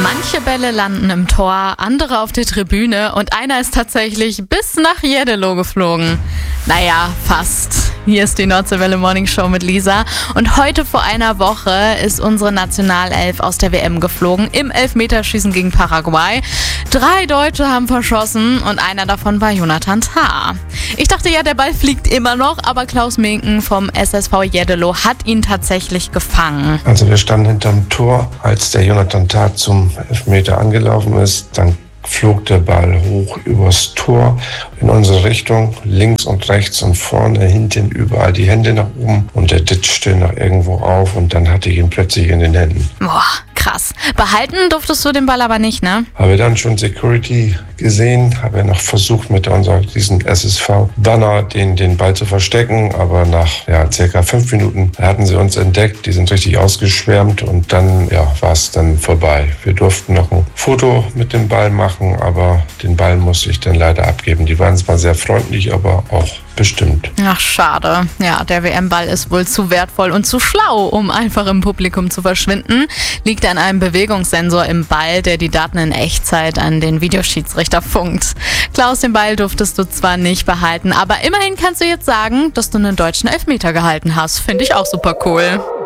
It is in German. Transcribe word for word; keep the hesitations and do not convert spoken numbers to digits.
Manche Bälle landen im Tor, andere auf der Tribüne und einer ist tatsächlich bis nach Jeddelo geflogen. Naja, fast. Hier ist die Nordseewelle Morning Show mit Lisa und heute vor einer Woche ist unsere Nationalelf aus der W M geflogen im Elfmeterschießen gegen Paraguay. Drei Deutsche haben verschossen und einer davon war Jonathan Tah. Ich dachte ja, der Ball fliegt immer noch, aber Klaus Minken vom S S V Jeddelo hat ihn tatsächlich gefangen. Also wir standen hinterm Tor, als der Jonathan Tah zum Elfmeter angelaufen ist. Dann flog der Ball hoch übers Tor in unsere Richtung, links und rechts und vorne, hinten, überall die Hände nach oben und der ditchte noch irgendwo auf und dann hatte ich ihn plötzlich in den Händen. Boah, krass. Behalten durftest du den Ball aber nicht, ne? Habe dann schon Security gesehen, habe noch versucht mit unserem diesen S S V-Banner den, den Ball zu verstecken, aber nach ja, circa fünf Minuten hatten sie uns entdeckt, die sind richtig ausgeschwärmt und dann ja, war es dann vorbei. Wir durften noch ein Foto mit dem Ball machen, aber den Ball musste ich dann leider abgeben. Die waren zwar sehr freundlich, aber auch bestimmt. Ach, schade. Ja, der W M-Ball ist wohl zu wertvoll und zu schlau, um einfach im Publikum zu verschwinden. Liegt an einem Bewegungssensor im Ball, der die Daten in Echtzeit an den Videoschiedsrichter funkt. Klaus, den Ball durftest du zwar nicht behalten, aber immerhin kannst du jetzt sagen, dass du einen deutschen Elfmeter gehalten hast. Finde ich auch super cool.